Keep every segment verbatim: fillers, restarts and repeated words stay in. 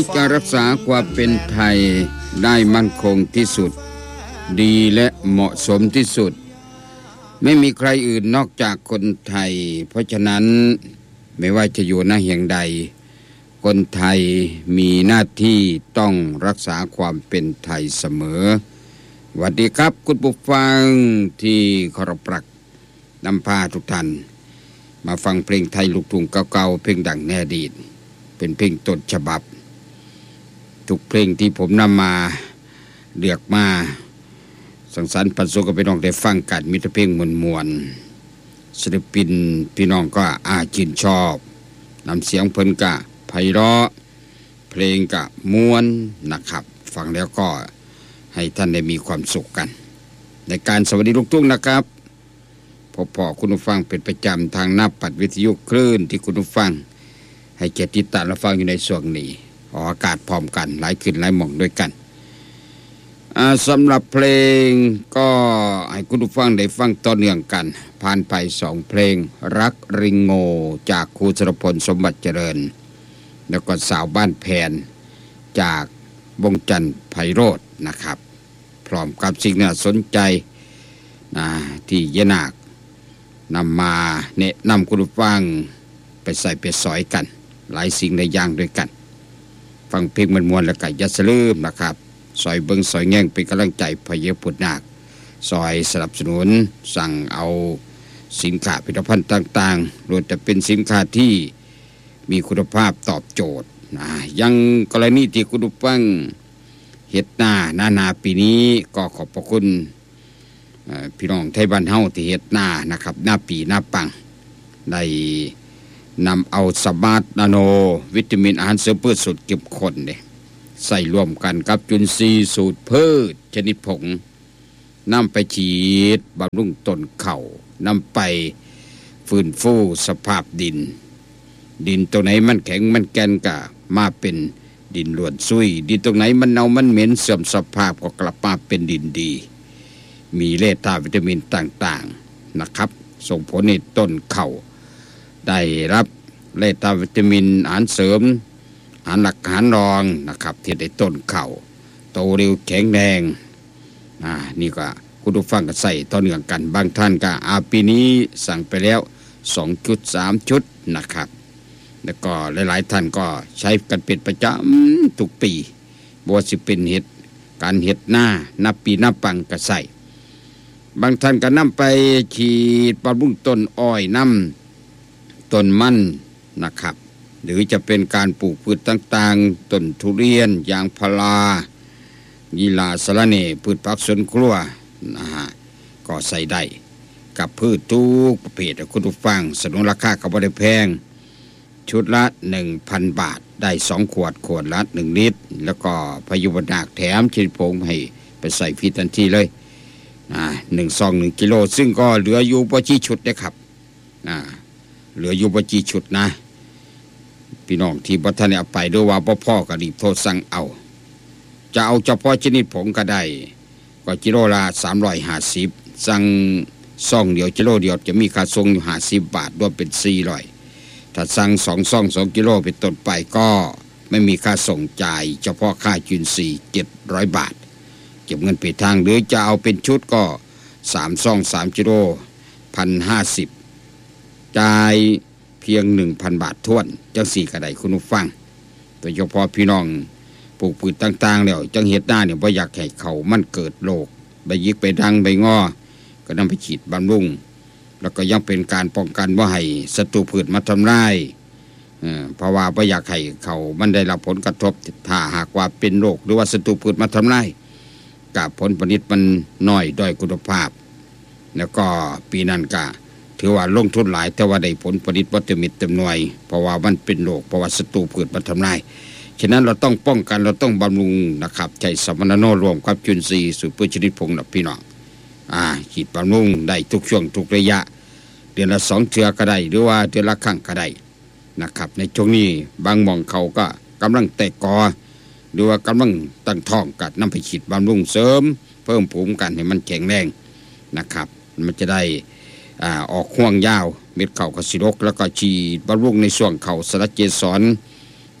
จะรักษาความเป็นไทยได้มั่นคงที่สุดดีและเหมาะสมที่สุดไม่มีใครอื่นนอกจากคนไทยเพราะฉะนั้นไม่ว่าจะอยู่ณแห่งใดคนไทยมีหน้าที่ต้องรักษาความเป็นไทยเสมอสวัสดีครับคุณผู้ฟังที่เคารพรักนำพาทุกท่านมาฟังเพลงไทยลูกทุ่งเก่าๆเพลงดังในอดีตเป็นเพลงต้นฉบับทุกเพลงที่ผมนำมาเลือกมาสังสรรค์ปันสุขกับพี่น้องได้ฟังกันมีแต่เพลงมวลๆศิลปินพี่น้องก็อาชื่นชอบนำเสียงเพิ่นกะไพเราะเพลงกะม่วนนะครับฟังแล้วก็ให้ท่านได้มีความสุขกันในการสวัสดีลูกทุ่งนะครับพบพอคุณผู้ฟังเป็นประจำทางหน้าปัดวิทยุคลื่นที่คุณผู้ฟังให้เกียรติตาและฟังอยู่ในช่วงนี้ออกอากาศพร้อมกันหลายคืนหลายหม่องด้วยกันสำหรับเพลงก็ให้คุณผู้ฟังได้ฟังต่อเนื่องกันผ่านไปสองเพลงรักริงโงจากครูสรพลสมบัติเจริญแล้วก็สาวบ้านแพนจากวงจันทร์ไพโรจน์นะครับพร้อมกับสิ่งน่าสนใจนะที่ยะนาคนำมาแนะนำคุณผู้ฟังไปใส่ไปสอยกันหลายสิ่งหลายอย่างด้วยกันฟังเพลงมันมวนแล้วก็อย่าสลืมนะครับซอยเบิงซอยแง่งเป็นกำลังใจพระเยซูพุทธนาคซอยสนับสนุนสั่งเอาสินค้าผลิตภัณฑ์ต่างๆล้วนแต่เป็นสินค้าที่มีคุณภาพตอบโจทย์นะยังกรณีที่คุณผู้ฟังเฮ็ดนาหน้านาปีนี้ก็ขอบพระคุณพี่น้องไทยบ้านเฮาที่เฮ็ดนานะครับหน้าปีหน้าปังได้นำเอาสมาร์ทนาโนวิตามินอาหารเสริมพืชสูตรเข้มข้นเนี่ยใส่รวมกันกับจุลินทรีย์สูตรพืชชนิดผงนำไปฉีดบำรุงต้นข้าวนำไปฟื้นฟูสภาพดินดินตรงไหนมันแข็งมันแกนก็มาเป็นดินล้วนซุยดินตรงไหนมันเน่ามันเหม็นเสื่อมสภาพก็กลับมาเป็นดินดีมีแร่ธาตุวิตามินต่างๆนะครับส่งผลให้ต้นข้าวได้รับแร่ธาตุวิตามินอาหารเสริมอาหารหลักอาหารรองนะครับที่ได้ต้นข้าวโตเร็วแข็งแรงอ่านี่ก็คุณผู้ฟังก็ใส่ต่อเนื่องกันบางท่านก็อาปีนี้สั่งไปแล้วสองชุดสามชุดนะครับแล้วก็หลายๆท่านก็ใช้กันเป็นประจำทุกปีบ่ว่าสิเป็นเห็ดการเห็ดหน้านับปีนับปังก็ใส่บางท่านก็นำไปฉีดบำรุงต้นอ้อยน้ำต้นมันนะครับหรือจะเป็นการปลูกพืชต่างๆต้นทุเรียนยางพารายีหร่าสะระแหน่พืชผักสวนครัวนะฮะก็ใส่ได้กับพืชทุกประเภทคุณผู้ฟังสนุนราคาก็บ่ได้แพงชุดละ หนึ่งพัน บาทได้สองขวดขวดละหนึ่งลิตรแล้วก็พยุบนาคแถมชนิดผงให้ไปใส่ฟรีทันทีเลยอ่าหนึ่งซองหนึ่งกิโลซึ่งก็เหลืออยู่บ่กี่ชุดนะครับอ่าเหลืออยู่บ่กี่ชุดนะพี่น้องที่บ่ทันได้เอาไปด้วยว่าบ่พอก็รีบโทรสั่งเอาจะเอาเฉพาะชนิดผงก็ได้ก็กิโลละสามร้อยห้าสิบสั่งซองเดียวกิโลเดียวจะมีค่าส่งอยู่ห้าสิบบาทรวมเป็นสี่ร้อยถ้าสั่งสองซองสองกิโลเป็นต้นไปก็ไม่มีค่าส่งจ่ายเฉพาะค่าจุลินทรีย์เจ็ดร้อยบาทเก็บเงินปลายทางหรือจะเอาเป็นชุดก็สามซองสามกิโล หนึ่งพันห้าสิบจ่ายเพียง หนึ่งพัน บาทท้วนจังสี่ก็ได้คุณผู้ฟังโดยเฉพาะพี่น้องปลูกพืชต่างๆแล้วจังเฮ็ดหน้าเนี่ยบ่อยากให้เขามันเกิดโรคใบยิกใบดังใบงอก็นำไปฉีดบำรุงแล้วก็ยังเป็นการป้องกันบ่ให้ศัตรูพืชมาทำลายเอ่อเพราะว่าบ่อยากให้เขามันได้รับผลกระทบถ้าหากว่าเป็นโรคหรือว่าศัตรูพืชมาทำลายกับผลผลิตมันน้อยด้อยคุณภาพแล้วก็ปีนั้นก็ถือว่าลงทุนหลายแต่ว่าได้ผลผลิตบ่เต็มเม็ดเต็มหน่วยเพราะว่ามันเป็นโรคเพราะว่าศัตรูพืชมาทำลายฉะนั้นเราต้องป้องกันเราต้องบำรุงนะครับใช้สมณโนรวมกับจุลินทรีย์สูตรพืชชนิดผงนะพี่น้องอ่าฉีดบำรุงได้ทุกช่วงทุกระยะเดือนละสองเทื่อก็ได้หรือว่าเดือนละครั้งก็ได้นะครับในช่วงนี้บางหม่องเขาก็กำลังแตกกอหรือว่ากำลังตั้งท้องกัดนำไปฉีดบำรุงเสริมเพิ่มภูมิกันให้มันแข็งแรงนะครับมันจะได้อ่าออกห่วงยาวเม็ดเข่ากระสิรกแล้วก็ฉีดบำรุงในช่วงเข่าสลัดเจสร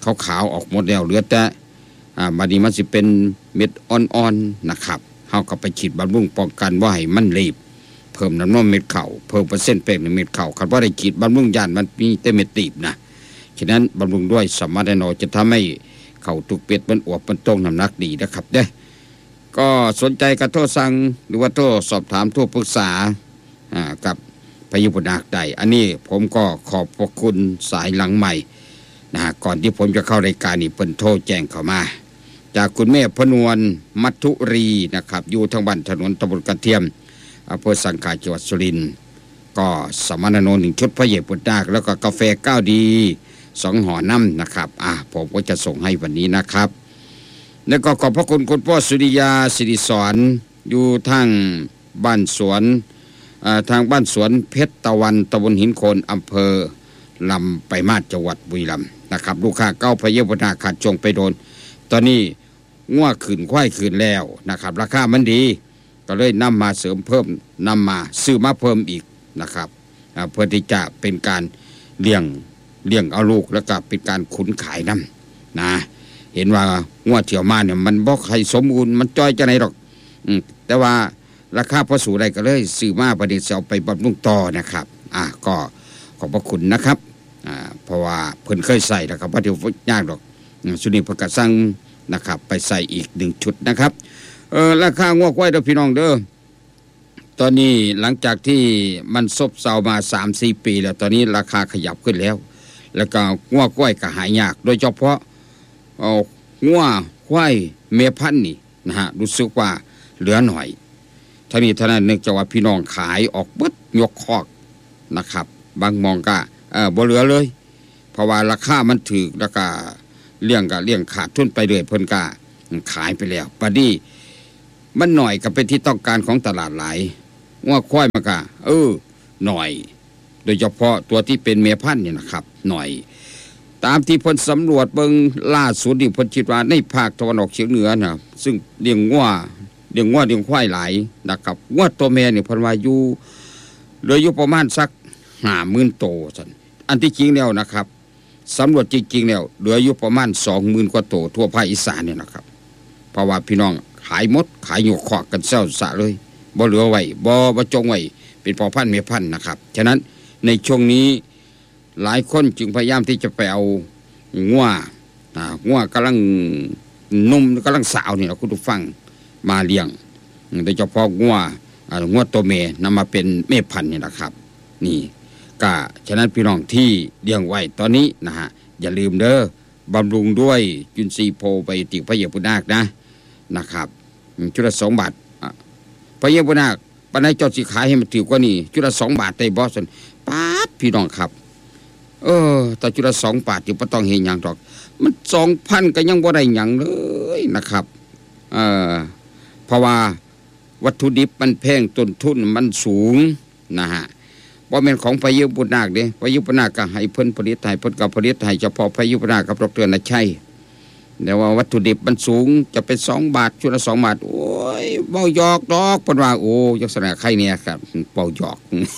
ขาวๆออกหมดแล้วเหลือแต่อ่าบัดนี้มันสิเป็นเม็ดอ่อนๆนะครับเฮาก็ไปฉีดบำรุงป้องกันบ่ให้มันรีบเพิ่มน้ำนมเม็ดข้าวเพิ่มเปอร์เซ็นต์แป้งในเม็ดข้าวคันว่าได้ฉีดบำรุงย่านมันมีแต่เม็ดตีบนะฉะนั้นบำรุงด้วยสมาร์ทแนโนจะทำให้ข้าวทุกเป็ดมันอวบมันตรงน้ำหนักดีนะครับเด้อก็สนใจกระโทรสั่งหรือว่าโทรสอบถามโทรปรึกษาอ่ากับพยุพนาคได้อันนี้ผมก็ขอบพระคุณสายหลังใหม่นะก่อนที่ผมจะเข้ารายการนี่เพิ่นโทรแจ้งเข้ามาจากคุณแม่พนวลมัทุรีนะครับอยู่ทางบ้านถนนตำบลกระเทียมอำเภอสังขะจังหวัดสุรินทร์ก็สมานโนหนึ่งชุดพระเยปุตนาคแล้วก็กาแฟเก้าดีสองห่อน้ำนะครับอ่ะผมก็จะส่งให้วันนี้นะครับแล้วก็ขอบพระคุณคุณพ่อสุริยาสิริสอนอยู่ทางบ้านสวนทางบ้านสวนเพชรตะวันตำบลหินโคนอำเภอลำไปมาศจังหวัดบุรีรัมย์นะครับลูกค้าเก้าพระเยปุตนาขาดจงไปโดนตอนนี้ง่วขืนควายขืนแล้วนะครับราคามันดีก็เลยนำมาเสริมเพิ่มนำมาซื้อมาเพิ่มอีกนะครับเพื่อที่จะเป็นการเลี้ยงเลี้ยงเอาลูกแล้วก็เป็นการขุนขายน้ำนะเห็นว่าง่วเที่ยวมาเนี่ยมันบ่ให้สมบูรณ์มันจ้อยจะไหนหรอกอืมแต่ว่าราคาพอสูงได้ก็เลยซื้อมาประเดี๋ยวจะเอาไปบำรุงต่อนะครับอ่ะก็ขอบพระคุณนะครับอ่าเพราะว่าเพิ่นเคยใส่แล้วครับว่าเดี๋ยวยากหรอกสุนีประกาศสั่งนะครับไปใส่อีกหนึ่งชุดนะครับเออราคางวกไว้เด้อพี่น้องเด้อตอนนี้หลังจากที่มันซบเซามา สามถึงสี่ ปีแล้วตอนนี้ราคาขยับขึ้นแล้วแล้วก็งวกไว้ก็หายยากโดยเฉพาะเอางัวควายเมียพันธุ์นี่นะฮะรู้สึกว่าเหลือหน่อยท่านี้ท่านั้นเนื่องจากว่าพี่น้องขายออกปึ๊ดยกคอกนะครับบางมองก็เออบ่เหลือเลยเพราะว่าราคามันถูกแล้วก็เลี้ยงก็เลี้ยงขาดทุนไปเรื่อยเพิ่นก็ขายไปแล้วบัดนี้มันหน่อยก็เป็นที่ต้องการของตลาดหลายงัวควายมันก็เออหน่อยโดยเฉพาะตัวที่เป็นเมียพันธุ์เนี่ยนะครับหน่อยตามที่เพิ่นสำรวจเบิ่งล่าสุดนี่เพิ่นคิดว่าในภาคตะวันออกเฉียงเหนือน่ะซึ่งเลี้ยงงัวเลี้ยงงัวเลี้ยงควายหลายนะครับงัวตัวแม่นี่เพิ่นว่าอยู่เหลืออยู่ประมาณสัก ห้าหมื่น โตซั่นอันที่จริงแล้วนะครับสำรวจจริงๆแล้วเหลืออยู่ประมาณ สองหมื่น กว่าโตทั่วภาคอีสานนี่นะครับเพราะว่าพี่น้องขายหมดขายอยู่ขอกกันเซาซะเลยบ่เหลือไว้บ่บ่จงไว้เป็นพ่อพันธุ์แม่พันธุ์นะครับฉะนั้นในช่วงนี้หลายคนจึงพยายามที่จะไปเอางัวอ่างัวกำลังนุ่มกำลังสาวนี่นะคุณผู้ฟังมาเลี้ยงโดยเฉพาะงัวอ่างัวตัวแม่นำมาเป็นแม่พันธุ์นี่นะครับนี่ก็ฉะนั้นพี่น้องที่เลี้ยงไว้ตอนนี้นะฮะอย่าลืมเด้อบำรุงด้วยจุลทรีย์โพไบโอติกพระเยปุนาคนะนะครับชุดละสองบาทพระเยปุนาคปานใดเจ้าสิขายให้มันถูกกว่านี้ชุดละสองบาทได้บ่ซั่นป๊าดพี่น้องครับเออแต่จุดละสองบาทอยู่บ่ต้องเฮ็ดหยังดอกมัน สองพัน ก็ยังบ่ได้หยังเลยนะครับเอ่อเพราะว่าวัตถุดิบมันแพงต้นทุนมันสูงนะฮะบ่แม่นของพระเยปุนาคเด้พระเยปุนาคก็ให้เพิ่นผลิตให้เพิ่นก็ผลิตให้เฉพาะพระเยปุนาคกับดร.ณชัยแต่ว่าวัตถุดิบมันสูงจะเป็นสองบาทชุดละสองบาทโอ้ยเว้าหยอกดอกเพิ่นว่าโอ้ลักษณะใครเนี่ยครับเว้าหยอก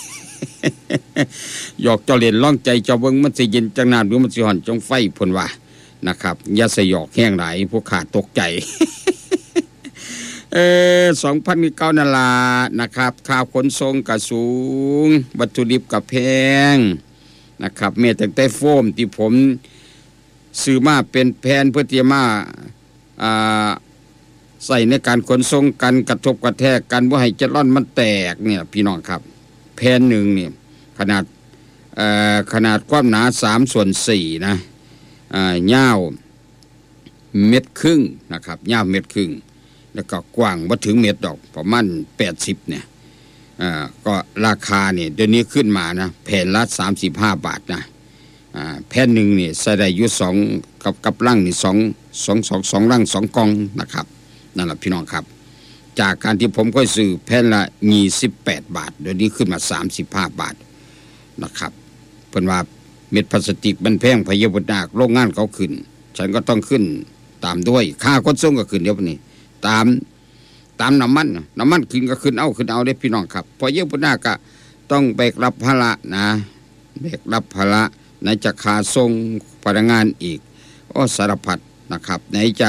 หยอกเจ้าเล่นล่องใจเจ้าเบิ่งมันสิเย็นจังน้ำหรือมันสิร้อนจังไฟเพิ่นว่านะครับอย่าสยอกแห้งหลายพวกข้าตกใจเออ สองพัน เก้านั่นล่ะนะครับค่าขนส่งก็สูงวัตถุดิบก็แพงนะครับแม้แต่แต่โฟมที่ผมซื้อมาเป็นแผ่นเพื่อที่มาอ่าใส่ในการขนส่งกันกระทบกระแทกกันบ่ให้จะร่อนมันแตกเนี่ยพี่น้องครับแผ่นหนึ่งเนี่ยขนาดเอ่อขนาดความหนาสามส่วนสี่นะอ่ายาวเม็ดครึ่งนะครับยาวเม็ดครึ่งแล้วก็กว้างบ่ถึงเม็ดดอกประมาณแปดสิบเนี่ยอ่าก็ราคาเนี่ยเดี๋ยวนี้ขึ้นมานะแผ่นละสามสิบห้าบาทนะอ่าแผ่นหนึ่งนี่ใส่ได้อยู่สองกับกับลังนี่สองสองสองสองลังสองกองนะครับนั่นแหละพี่น้องครับจากการที่ผมก็ซื้อแผ่นละยี่สิบแปดบาทเดี๋ยวนี้ขึ้นมาสามสิบห้าบาทนะครับเพิ่นว่าเม็ดพลาสติกมันแพงพะเยาพุนาคโรงงานเขาขึ้นฉันก็ต้องขึ้นตามด้วยค่าขนส่งก็ขึ้นเดี๋ยวนี้ตามตามน้ำมันน้ำมันขึ้นก็ขึ้นเอาขึ้นเอาได้พี่น้องครับพอเยาพุนาคก็ต้องแบกรับภาระนะแบกรับภาระในจะค่าส่งพนักงานอีกโอ้สารพัดนะครับไหนจะ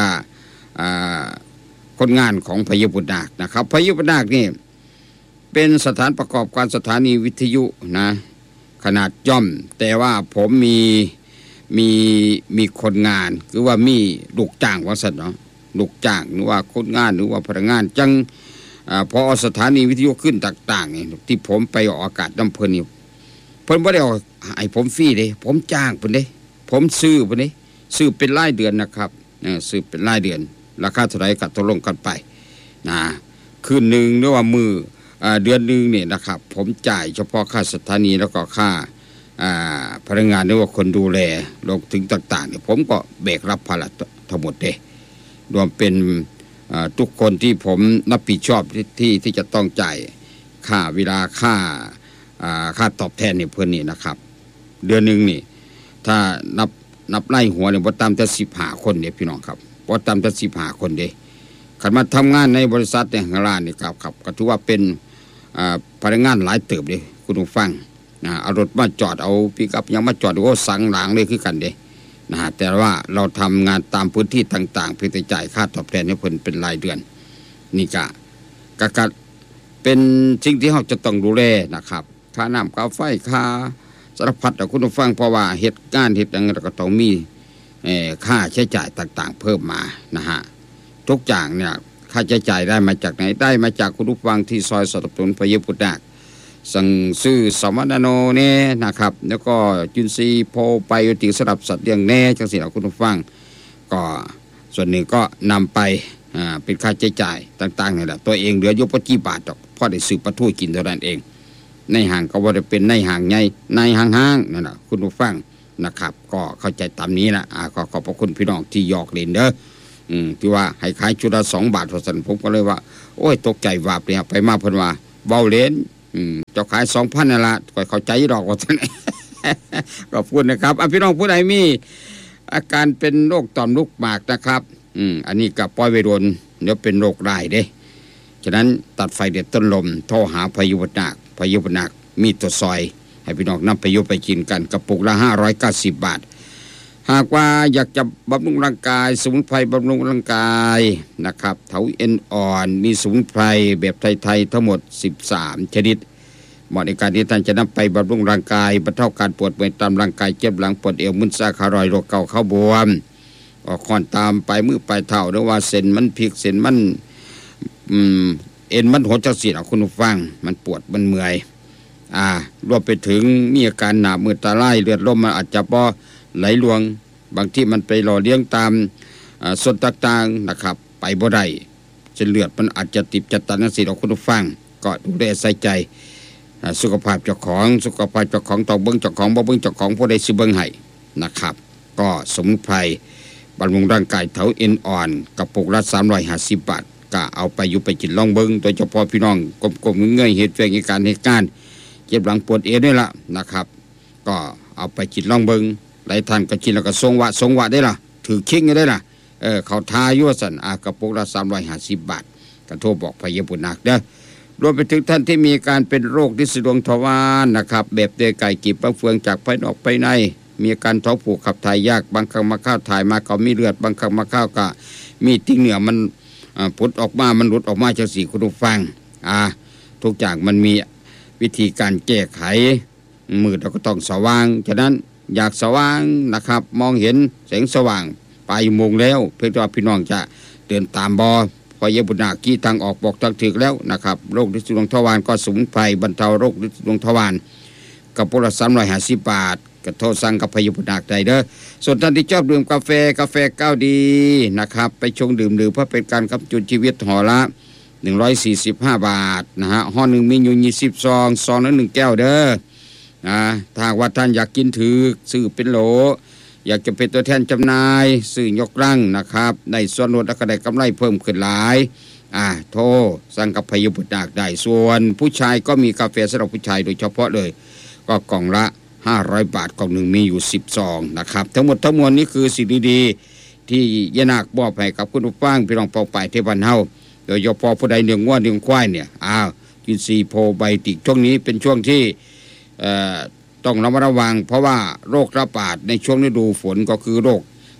คนงานของพญาบุตรนาคนะครับพญาบุตรนาคนี่เป็นสถานประกอบการสถานีวิทยุนะขนาดย่อมแต่ว่าผมมีมีมีคนงานคือว่ามีลูกจ้างว่าสัตว์เนาะลูกจ้างหรือว่าคนงานหรือว่าพนักงานจังพอสถานีวิทยุขึ้นต่างๆนี่ที่ผมไปออกอากาศน้ำเพลินนี่เพิ่นบ่ได้เอาให้ผมฟรีเด้ผมจ้างเพิ่นเด้ผมซื้อเพิ่นเด้ซื้อเป็นรายเดือนนะครับซื้อเป็นรายเดือนราคาเท่าไหร่ก็ตกลงกันไปนะคืนนึงหรือว่ามือเดือนนึงเนี่ยนะครับผมจ่ายเฉพาะค่าสถานีแล้วก็ค่าพนักงานหรือว่าคนดูแลลงถึงต่างๆเนี่ยผมก็แบกรับภาระทั้งหมดเด้รวมเป็นทุกคนที่ผมรับผิดชอบที่ที่จะต้องจ่ายค่าเวลาค่าค่าตอบแทนเนี่ยเพื่อนนี่นะครับเดือนหนึ่งนี่ถ้านับนับไล่หัวเนี่ยบ่ต่ำจะสิบห้าคนเนี่ยพี่น้องครับบ่ต่ำจะสิบห้าคนเด้ขันมาทำงานในบริษัทในห้างร้านนี่ครับครับก็ถือว่าเป็นพนักงานหลายเติบเลยคุณผู้ฟังนะเอารถมาจอดเอาปิกอัพยังมาจอดโอ้สังหลังเลยคือกันเด้นะฮะแต่ว่าเราทำงานตามพื้นที่ต่างๆเพื่อจะจ่ายค่าตอบแทนให้เพิ่นเป็นรายเดือนนี่ก็ก็ก็เป็นสิ่งที่เราจะต้องดูแลนะครับค่าน้ำค่าไฟค่าสารพัดคุณผู้ฟังเพราะว่าเหตุการณ์เหตุอย่างนั้นก็ต้องมีค่าใช้จ่ายต่างๆเพิ่มมานะฮะทุกอย่างเนี่ยค่าใช้จ่ายได้มาจากไหนได้มาจากคุณผู้ฟังที่ซอยสนับสนุนพญาบุตรนาคสั่งซื้อสมนาโนเน่นะครับแล้วก็จุนซีโพไบโอติกสำหรับสัตว์เลี้ยงแน่จังสิเราคุณผู้ฟังก็ส่วนหนึ่งก็นำไปอ่าเป็นค่าใช้จ่ายต่างๆนี่แหละตัวเองเหลืออยู่พอกี่บาทดอกพอได้ซื้อปลาทูกินเท่านั้นเองในห้างก็ว่าจะเป็นในห้างใหญ่ในห้างๆนั่นแหละคุณผู้ฟังนะครับก็เข้าใจตามนี้นะอ่าก็ขอบพระคุณพี่น้องที่หยอกเล่นเด้ออืมที่ว่าให้ขายชุดละสองบาทเท่านั้นผมก็เลยว่าโอ้ยตกใจวาบเลยไปมาเพิ่นว่าเว้าเล่นอืมเจ้าขายสองพันนั่นละก็เข้าใจดอกว่าท่าน ก็พูดนะครับพี่น้องผู้ใดมีอาการเป็นโรคต่อมลูกหมากนะครับอืมอันนี้กับปล่อยไว้โดนเดี๋ยวเป็นโรคร้ายเด้ฉะนั้นตัดไฟเด็ดต้นลมโทรหาพญาบุตรนาคพญาบุตรนาคมีตัวซอยให้พี่น้องนำไปยกไปกินกันกระปุกละห้าร้อยเก้าสิบบาทหากว่าอยากจะบำรุงร่างกายสมุนไพรบำรุงร่างกายนะครับเถาเอ็นอ่อนมีสมุนไพรแบบไทยๆทั้งหมดสิบสามชนิดเหมาะในการที่ท่านจะนำไปบำรุงร่างกายบรรเทาการปวดเมื่อยตามร่างกายเจ็บหลังปวดเอวมึนซ่าขารอยโรคเก่าเข้าบวมออกคอนตามไปมือไปเท้าหรือว่าเส้นมันพลิกเส้นมันอืมเอ็นมันหดจังสิเอาคุณผู้ฟังมันปวดมันเมื่อยอ่ารวมไปถึงมีอาการหนามือตาไล่เลือดลมมันอาจจะพอไหลลวงบางที่มันไปหล่อเลี้ยงตามส่วนต่างๆนะครับไปบ่ได้เส้นเลือดมันอาจจะติดจัดตันจังสิเอาคุณผู้ฟังก็ดูแลใส่ใจสุขภาพเจ้าของสุขภาพเจ้าของต้องเบิ่งเจ้าของบ่เบิ่งเจ้าของผู้ใดสิเบิ่งให้นะครับก็สมุนไพรบำรุงร่างกายเถาเอ็นอ่อนกระปุกละสามร้อยห้าสิบบาทก็เอาไปอยู่ไปกินลองเบิ่งโดยเฉพาะพี่น้องกลมๆเงยๆเหตุเวงการเหตุการณ์เจ็บหลังปวดเอวนี่ล่ะนะครับก็เอาไปกินลองเบิ่งหลายท่านก็กินแล้วก็ทรงวะทรงวะได้ล่ะถือคิงได้ล่ะเออเขาทายั่วสันอากระปุกละสามร้อยห้าสิบบาทก็โทรบอกพญาบุตรนาคเด้อรวมไปถึงท่านที่มีการเป็นโรคที่สะดวกทวารนะครับแบบเดือยไก่กีบบางเฟืองจากภายนอกภายในมีอาการท้องผูกขับถ่ายยากบางครั้งมาข้าวถ่ายมาก็มีเลือดบางครั้งมาข้าวก็มีทิ้งเหนือมันพุดออกมามันหลุดออกมาจากสีคุณผู้ฟังอ่าทุกอย่างมันมีวิธีการแก้ไขมืดเราก็ต้องสว่างฉะนั้นอยากสว่างนะครับมองเห็นแสงสว่างปลายโมงแล้วเพื่อว่าพี่น้องจะเดินตามบอพญาบุตรนาคกี้ทางออกบอกทางถึกแล้วนะครับโรคลิ้นดวงทวารก็สมุนไพรบรรเทาโรคลิ้นดวงทวารกับปุระสามร้อยห้าสิบบาทก็โทรสั่งกับพญาบุตรนาคได้เด้อส่วนท่านที่ชอบดื่มกาแฟกาแฟก้าวดีนะครับไปชงดื่มดื่มเพื่อเป็นการกำจุนชีวิตห่อละหนึ่งร้อยสี่สิบห้าบาทนะฮะห่อหนึ่งมีอยู่ยี่สิบซองซองละหนึ่งแก้วเด้อนะถ้าว่าท่านอยากกินถือซื้อเป็นโหลอยากจะเป็นตัวแทนจำหน่ายซื้อยกร่างนะครับได้ส่วนลดและก็ได้กำไรเพิ่มขึ้นหลายอ่าโทรสั่งกับพญาบุตรนาคได้ส่วนผู้ชายก็มีกาแฟสำหรับผู้ชายโดยเฉพาะเลยก็กล่องละห้าร้อยบาทกล่องหนึ่งมีอยู่สิบซองนะครับทั้งหมดทั้งมวลนี้คือสิ่งดีๆที่ยะนาคมอบให้กับคุณผู้ฟังพี่น้องเป้าไปเทวันเฮาโดยเฉพาะผู้ใดเลี้ยงวัวเลี้ยงควายเนี่ยอ้าวกินซีโพไบติกช่วงนี้เป็นช่วงที่เอ่อต้องระมัดระวังเพราะว่าโรคระบาดในช่วงฤดูฝนก็คือโรค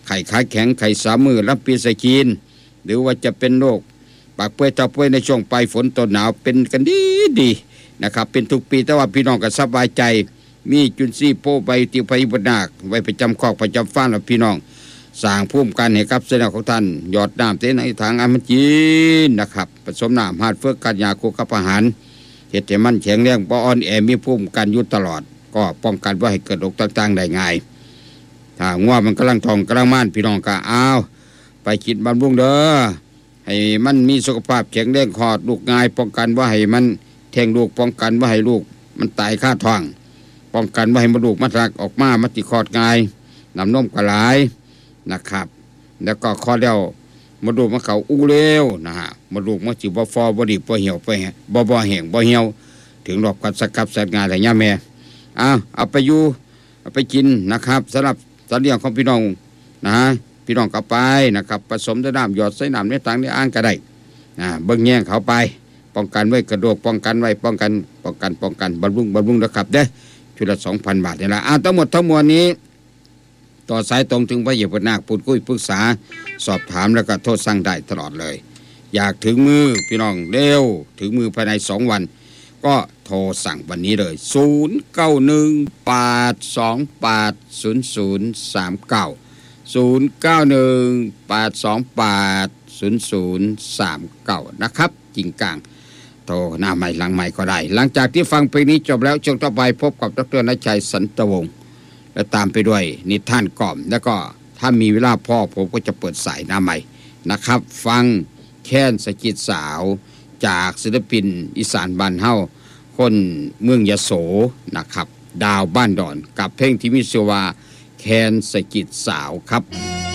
ไข้ขาแข็งไข้สามมือรับปีสกีนหรือว่าจะเป็นโรคปากเปื่อยตาเปื่อยในช่วงปลายฝนต้นหนาวเป็นกันดีดีนะครับเป็นทุกปีแต่ว่าพี่น้องก็สบายใจมีจุนซี่โปใบติวไพบนาคไว้ประจำคอกประจำฟ้านแล้วพี่น้องสร้างภูมิกันให้กับเสนาของท่านหยอดน้ำเต้นในทางอามันจีนนะครับผสมน้ำหาดเฟือกกันยาโคกับอาหารเห็ดให้มันแข็งแรงบ่อ่อนแอมีภูมิกันอยู่ตลอดก็ป้องกันว่าให้เกิดโรคต่างๆได้ง่ายถ้างัวมันกำลังทองกำลังม่านพี่น้องก็เอาไปกินบำรุงเด้อให้มันมีสุขภาพแข็งแรงคลอดลูกง่ายป้องกันว่าให้มันแทงลูกป้องกันว่าให้ลูกมันตายคาท้องป้องกันว่าให้มดลูกมันรักออกมามันติคลอดง่ายน้ำนมก็หลายนะครับแล้วก็ข้อเดียวมดลูกมันเขาอู้เร็วนะฮะมดลูกมันสิบ่ฟอบ่ดิบบ่เหี่ยวไปบ่บ่แห้งบ่เหี่ยวถึงรอบกันสักกับสัตว์งานแต่ย่าแม่เอาเอาไปอยู่เอาไปกินนะครับสำหรับสัตว์เลี้ยงของพี่น้องนะฮะพี่น้องก็ไปนะครับผสมด้วยน้ำหยอดใส่น้ำในถังในอ่างก็ได้นะเบิ่งแย่งเขาไปป้องกันไว้กระโดดป้องกันไว้ป้องกันป้องกันป้องกันบำรุงบำรุงนะครับเด้อชุดละ สองพัน บาทนี่ล่ะอ่าทั้งหมดทั้งมวลนี้ต่อสายตรงถึงพระเยซูนาคพูดคุยปรึกษาสอบถามแล้วก็โทษสั่งได้ตลอดเลยอยากถึงมือพี่น้องเร็วถึงมือภายในสองวันก็โทรสั่งวันนี้เลยศูนย์ เก้า หนึ่ง แปด สอง แปด ศูนย์ ศูนย์ สาม เก้า ศูนย์ เก้า หนึ่ง แปด สอง แปด ศูนย์ ศูนย์ สาม เก้านะครับจริงกลางโทรหน้าใหม่หลังใหม่ก็ได้หลังจากที่ฟังเพลงนี้จบแล้วช่วงต่อไปพบกับดร.ณชัยสันตวงศ์และตามไปด้วยนิทานกล่อมแล้วก็ถ้ามีเวลาพ่อผมก็จะเปิดสายหน้าใหม่นะครับฟังแค้นสะกิดสาวจากศิลปินอีสานบ้านเฮาคนเมืองยโสนะครับดาวบ้านดอนกับเพลงที่มีชื่อว่าแค้นสะกิดสาวครับ